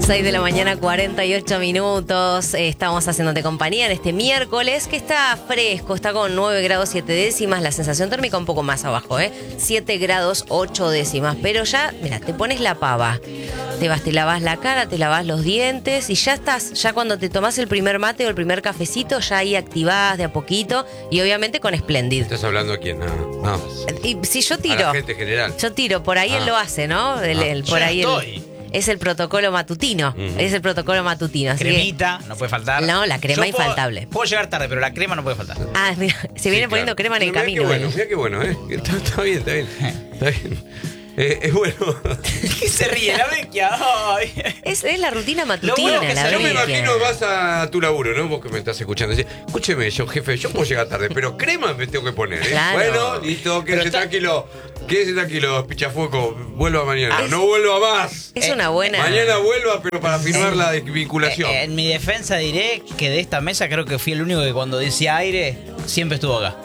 6 de la mañana, 48 minutos. Estamos haciéndote compañía en este miércoles que está fresco, está con 9 grados 7 décimas. La sensación térmica un poco más abajo, 7 grados 8 décimas. Pero ya, mira, te pones la pava, te lavas la cara, te lavas los dientes y ya estás. Ya cuando te tomás el primer mate o el primer cafecito, ya ahí activás de a poquito y obviamente con Splendid. ¿Estás hablando a quién? No. Y si yo tiro. A la gente general. Yo tiro, por ahí él lo hace, ¿no? Por Yo ahí estoy. Es el protocolo matutino. Es el protocolo matutino. Así Cremita, no puede faltar. No, la crema Yo puedo- infaltable. Puedo llegar tarde, pero la crema no puede faltar. Mira, se viene poniendo crema en el camino. Mira qué bueno, Está bien, está bien. Está bien. Es bueno. ¿Qué se ríe la vecchia? Ay. Es la rutina Lo matutina, bueno que la Yo me vecchia. imagino vas a tu laburo, ¿no? Vos que me estás escuchando. Decís, escúcheme, yo, jefe, yo puedo llegar tarde, pero crema me tengo que poner, ¿eh? Claro. Bueno, listo, quédese tranquilo. Quédese tranquilo, pichafueco. Vuelva mañana. No vuelva más. Es una buena. Mañana vuelva, pero para firmar la desvinculación. En mi defensa diré que de esta mesa creo que fui el único que cuando decía aire siempre estuvo acá.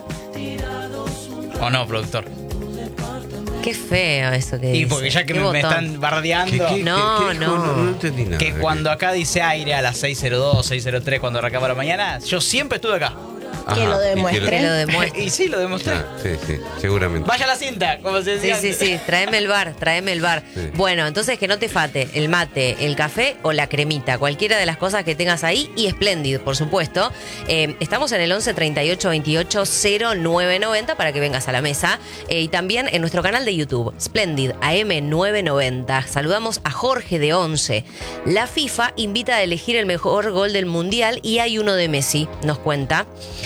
¿O no, productor? Qué feo eso que Y dice. porque ya que Qué me botón. están bardeando. No, dijo? no. No entendí nada. Que cuando acá dice aire a las 6:02, 6:03, cuando arrancaba la mañana, yo siempre estuve acá. Ajá, Que lo y demuestre. Que lo demuestre. Y sí, lo demostré. Sí, seguramente. Vaya a la cinta, como se Sí, decía. sí, sí, tráeme el bar. Sí. Bueno, entonces que no te fate el mate, el café o la cremita, cualquiera de las cosas que tengas ahí y Splendid, por supuesto. Estamos en el 11 38 28 0990 para que vengas a la mesa y también en nuestro canal de YouTube, Splendid AM990. Saludamos a Jorge de 11. La FIFA invita a elegir el mejor gol del Mundial y hay uno de Messi, nos cuenta.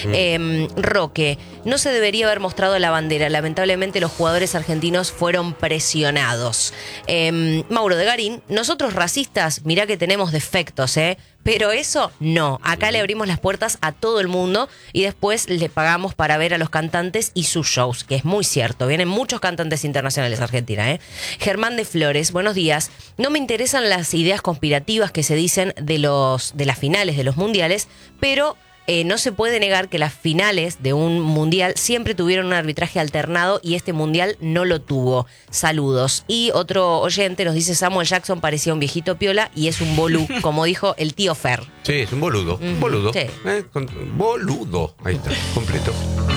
Roque, no se debería haber mostrado la bandera. Lamentablemente los jugadores argentinos fueron presionados. Mauro de Garín, nosotros racistas, mirá que tenemos defectos, pero eso no. Acá le abrimos las puertas a todo el mundo y después le pagamos para ver a los cantantes y sus shows, que es muy cierto. Vienen muchos cantantes internacionales a Argentina, Germán de Flores, buenos días. No me interesan las ideas conspirativas que se dicen de las finales de los mundiales, pero no se puede negar que las finales de un mundial siempre tuvieron un arbitraje alternado y este mundial no lo tuvo. Saludos. Y otro oyente nos dice: Samuel Jackson parecía un viejito piola y es un bolú, como dijo el tío Fer. Sí, es un boludo. Un boludo. Sí. Boludo. Ahí está, completo.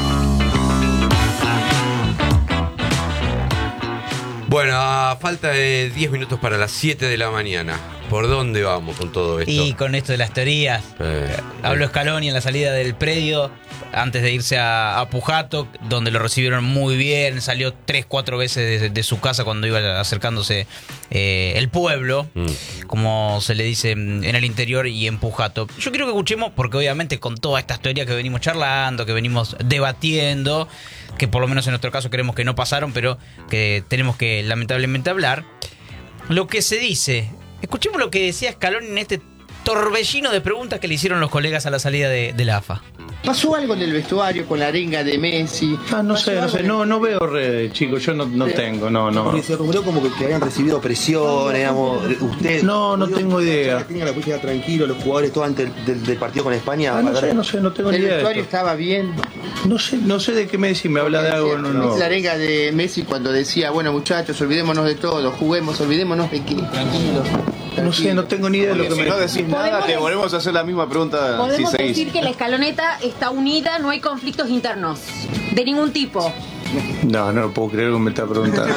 Bueno, a falta de 10 minutos para las 7 de la mañana. ¿Por dónde vamos con todo esto? Y con esto de las teorías, habló Scaloni en la salida del predio, antes de irse a Pujato, donde lo recibieron muy bien, salió 3-4 veces de su casa cuando iba acercándose el pueblo, como se le dice en el interior y en Pujato. Yo quiero que escuchemos, porque obviamente con todas estas teorías que venimos charlando, que venimos debatiendo, que por lo menos en nuestro caso creemos que no pasaron, pero que tenemos que lamentablemente hablar, lo que se dice. Escuchemos lo que decía Scaloni en este torbellino de preguntas que le hicieron los colegas a la salida de la AFA. ¿Pasó algo en el vestuario con la arenga de Messi? No sé, no veo redes, chicos, yo no tengo, no. Porque se rumoró como que habían recibido presión, digamos, usted... No tengo idea. Tenga la posibilidad tranquilo, los jugadores todo antes del partido con España. No tengo ni ¿El idea de vestuario esto. estaba bien? No sé de qué me decís, me habla de algo, no. La arenga de Messi cuando decía, bueno muchachos, olvidémonos de todo, juguemos, olvidémonos de qué, tranquilos. No sé, no tengo ni idea de lo que Si me no decís. decís nada, te volvemos a hacer la misma pregunta si Podemos seguís. decir que la escaloneta está unida, no hay conflictos internos, de ningún tipo. No puedo creer que me está preguntando.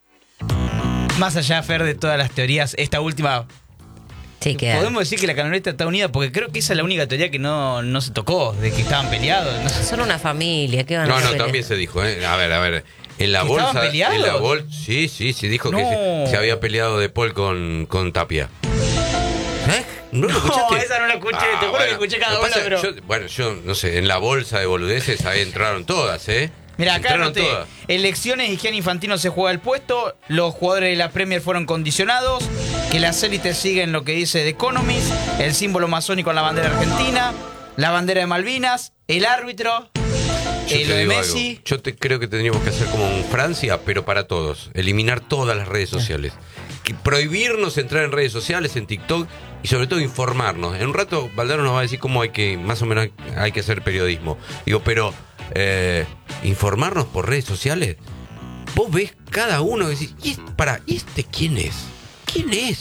Más allá, Fer, de todas las teorías, esta última, Sí, queda. podemos decir que la camioneta está unida, porque creo que esa es la única teoría que no se tocó, de que estaban peleados. No sé. Son una familia, ¿qué van a No, hacer? también se dijo, A ver. En la ¿Que bolsa. estaban peleados? En la bolsa. Sí, dijo No. que se había peleado De Paul con Tapia. ¿No lo escuchaste? esa no la escuché, te juro que escuché cada Lo que bola, pasa, pero... yo no sé, en la bolsa de boludeces ahí entraron todas, Mira, acá entraron anoté, todas. elecciones y Gianni Infantino se juega el puesto, los jugadores de la Premier fueron condicionados, que las élites siguen lo que dice The Economist, el símbolo masónico en la bandera argentina, la bandera de Malvinas, el árbitro, Yo te lo de digo Messi. algo. Creo que tendríamos que hacer como en Francia, pero para todos. Eliminar todas las redes sociales. Prohibirnos entrar en redes sociales, en TikTok, y sobre todo informarnos. En un rato Valdano nos va a decir cómo más o menos hay que hacer periodismo. Digo, pero informarnos por redes sociales. Vos ves cada uno y decís, ¿y este quién es? ¿Quién es?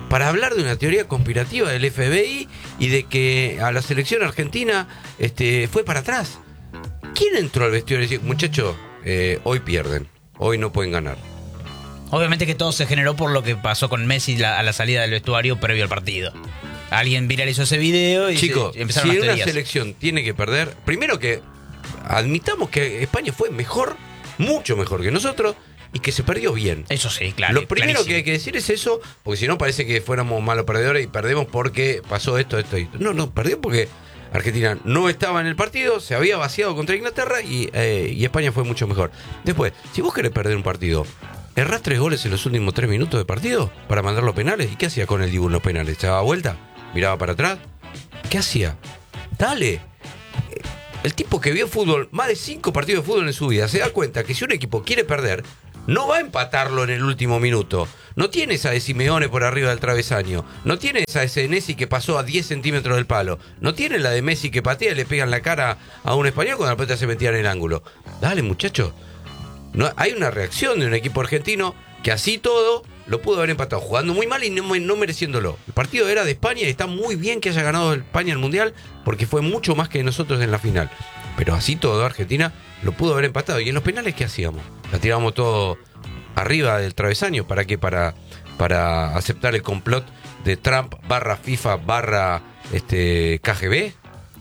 para hablar de una teoría conspirativa del FBI y de que a la selección argentina fue para atrás. ¿Quién entró al vestuario y decía, muchachos, hoy pierden, hoy no pueden ganar? Obviamente que todo se generó por lo que pasó con Messi a la salida del vestuario previo al partido. Alguien viralizó ese video y chicos, empezaron si las una teorías. selección tiene que perder, primero que admitamos que España fue mejor, mucho mejor que nosotros, y que se perdió bien. Eso sí, claro. Lo primero clarísimo. que hay que decir es eso, porque si no parece que fuéramos malos perdedores y perdemos porque pasó esto. No, perdió porque Argentina no estaba en el partido, se había vaciado contra Inglaterra y España fue mucho mejor. Después, si vos querés perder un partido, errás 3 goles en los últimos 3 minutos de partido para mandar los penales. ¿Y qué hacía con el Dibu en los penales? ¿Se daba vuelta? ¿Miraba para atrás? ¿Qué hacía? Dale. El tipo que vio fútbol, más de 5 partidos de fútbol en su vida, se da cuenta que si un equipo quiere perder, no va a empatarlo en el último minuto. No tiene esa de Simeone por arriba del travesaño. No tiene esa de Senesi que pasó a 10 centímetros del palo. No tiene la de Messi que patea y le pega en la cara a un español cuando la pelota se metía en el ángulo. Dale, muchachos. No, hay una reacción de un equipo argentino que así todo lo pudo haber empatado, jugando muy mal y no mereciéndolo. El partido era de España y está muy bien que haya ganado España el Mundial porque fue mucho más que nosotros en la final. Pero así todo, Argentina lo pudo haber empatado. ¿Y en los penales qué hacíamos? La tirábamos todo arriba del travesaño. ¿Para qué? Para aceptar el complot de Trump / FIFA / KGB.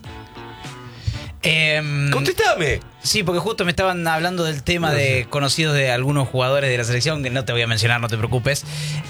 ¡Contestame! Sí, porque justo me estaban hablando del tema de conocidos de algunos jugadores de la selección, que no te voy a mencionar, no te preocupes,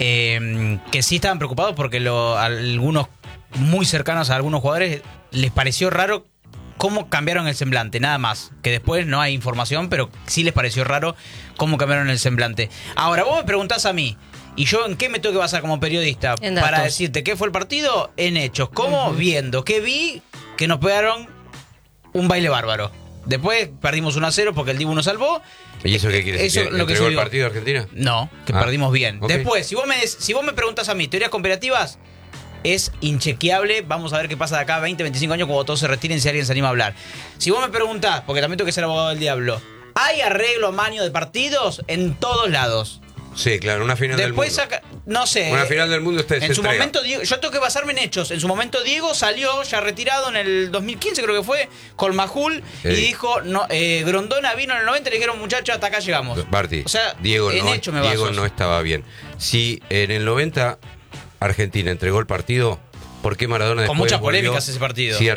que sí estaban preocupados porque algunos muy cercanos a algunos jugadores les pareció raro cómo cambiaron el semblante, nada más. Que después no hay información, pero sí les pareció raro cómo cambiaron el semblante. Ahora, vos me preguntás a mí, ¿y yo en qué me tengo que basar como periodista? En datos. Para decirte qué fue el partido, en hechos. ¿Cómo? Viendo. ¿Qué vi? Que nos pegaron un baile bárbaro. Después perdimos 1-0 porque el Dibu nos salvó. ¿Y eso qué quiere decir? Eso ¿Que lo que entregó el subió. partido de Argentina? No, que perdimos bien. Ok. Después, si vos me preguntas a mí, teorías conspirativas, es inchequeable. Vamos a ver qué pasa de acá a 20, 25 años cuando todos se retiren, si alguien se anima a hablar. Si vos me preguntás, porque también tengo que ser abogado del diablo, ¿hay arreglo amaño de partidos? En todos lados. Sí, claro, una final Después del mundo. no sé. Una final del mundo En su momento, Diego, yo tengo que basarme en hechos. En su momento, Diego salió ya retirado en el 2015, creo que fue, con Majul, y dijo: no, Grondona vino en el 90 y le dijeron, muchachos, hasta acá llegamos. Barty, O sea, Diego, en hecho me baso. Diego no estaba bien. Si en el 90 Argentina entregó el partido, ¿por qué Maradona después Con muchas volvió? polémicas ese partido. Si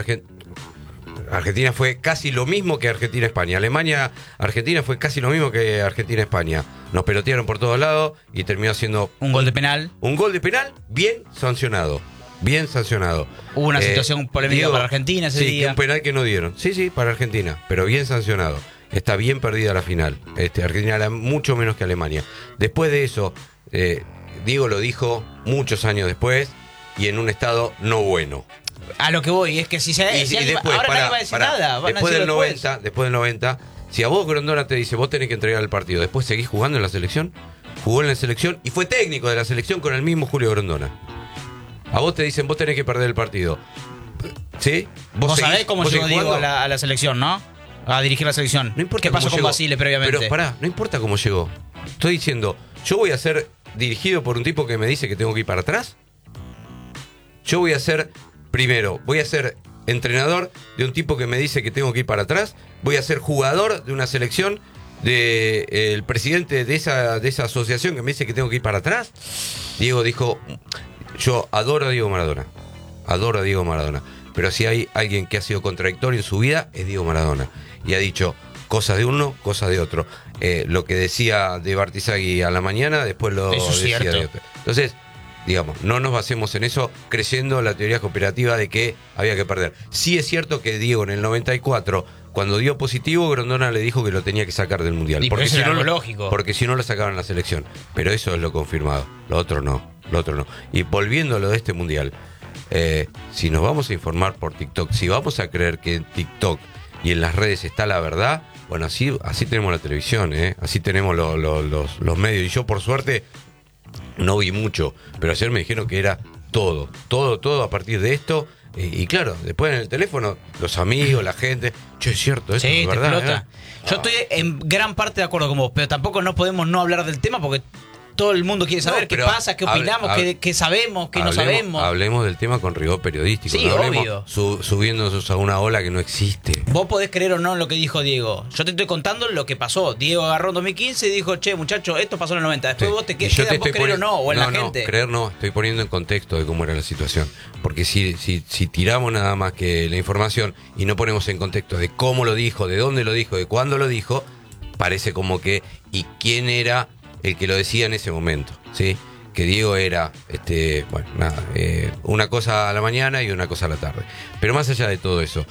Argentina fue casi lo mismo que Argentina-España. Argentina fue casi lo mismo que Argentina-España. Nos pelotearon por todos lados y terminó siendo Un gol de penal. un gol de penal bien sancionado. Bien sancionado. Hubo una situación polémica para Argentina ese día. Sí, un penal que no dieron. Sí, para Argentina, pero bien sancionado. Está bien perdida la final. Argentina era mucho menos que Alemania. Después de eso, Diego lo dijo muchos años después y en un estado no bueno. A lo que voy, es que si se Y después, ahora nadie va a decir nada. Van a después del decirlo 90, si a vos Grondona te dice, vos tenés que entregar el partido, después seguís jugando en la selección, jugó en la selección y fue técnico de la selección con el mismo Julio Grondona. A vos te dicen, vos tenés que perder el partido. ¿Sí? Vos seguís- sabés cómo vos llegó seguís Diego jugando. a la selección, ¿no? A dirigir la selección. No importa ¿Qué pasó cómo con llegó. Basile previamente? Pero pará, no importa cómo llegó. Estoy diciendo, ¿yo voy a ser dirigido por un tipo que me dice que tengo que ir para atrás? Yo voy a ser entrenador de un tipo que me dice que tengo que ir para atrás. Voy a ser jugador de una selección el presidente de esa asociación que me dice que tengo que ir para atrás. Diego dijo, yo adoro a Diego Maradona. Adoro a Diego Maradona. Pero si hay alguien que ha sido contradictorio en su vida, es Diego Maradona. Y ha dicho cosas de uno, cosas de otro. Lo que decía de Bartizagui a la mañana, después lo Eso es decía cierto. de otro. Entonces, digamos, no nos basemos en eso creyendo la teoría cooperativa de que había que perder. Sí es cierto que Diego en el 94, cuando dio positivo, Grondona le dijo que lo tenía que sacar del Mundial. Y pero eso si era no, algo lógico. Porque si no lo sacaban en la selección. Pero eso es lo confirmado. Lo otro no. Y volviendo a lo de este Mundial, si nos vamos a informar por TikTok, si vamos a creer que en TikTok y en las redes está la verdad, bueno, así tenemos la televisión, así tenemos los medios. Y yo, por suerte, no vi mucho, pero ayer me dijeron que era todo a partir de esto. Y claro, después en el teléfono, los amigos, la gente, che, es cierto, esto Sí, es te verdad. explota. Yo estoy en gran parte de acuerdo con vos, pero tampoco no podemos no hablar del tema porque todo el mundo quiere saber No, qué pero pasa, qué opinamos, qué sabemos, qué no sabemos. Hablemos del tema con rigor periodístico. Sí, no hablemos obvio. Subiéndonos a una ola que no existe. Vos podés creer o no en lo que dijo Diego. Yo te estoy contando lo que pasó. Diego agarró en 2015 y dijo, che, muchacho, esto pasó en el 90. Después vos te quedas vos creer o no, o en la gente. Creer no, estoy poniendo en contexto de cómo era la situación. Porque si tiramos nada más que la información y no ponemos en contexto de cómo lo dijo, de dónde lo dijo, de cuándo lo dijo, parece como que, ¿y quién era el que lo decía en ese momento? ¿Sí? Que Diego era, una cosa a la mañana y una cosa a la tarde. Pero más allá de todo eso,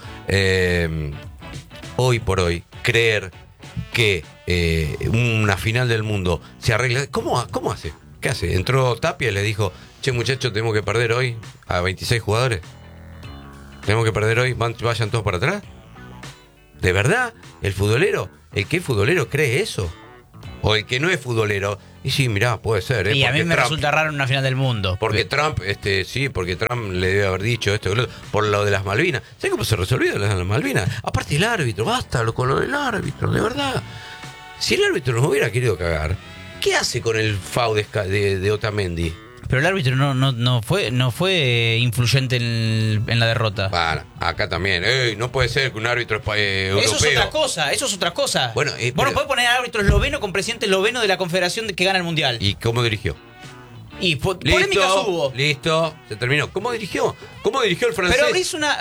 hoy por hoy, creer que una final del mundo se arregla... ¿Cómo hace? ¿Qué hace? Entró Tapia y le dijo, che, muchachos, tenemos que perder hoy a 26 jugadores. ¿Tenemos que perder hoy? ¿Vayan todos para atrás? ¿De verdad? ¿El futbolero? ¿El que es futbolero cree eso? ¿O el que no es futbolero? Y sí, mirá, puede ser. Y a mí me resulta raro en una final del mundo. Porque Trump, porque Trump le debe haber dicho esto, por lo de las Malvinas. ¿Sabes cómo se resolvió lo de las Malvinas? Aparte el árbitro, basta con lo del árbitro, de verdad. Si el árbitro nos hubiera querido cagar, ¿qué hace con el FAU de Otamendi? Pero el árbitro no fue influyente en la derrota. Bueno, acá también. No puede ser que un árbitro europeo... Eso es otra cosa. Bueno, vos no podés poner al árbitro esloveno con presidente esloveno de la confederación que gana el mundial. ¿Y cómo dirigió? Y polémicas hubo. Listo, se terminó. ¿Cómo dirigió? ¿Cómo dirigió el francés? Pero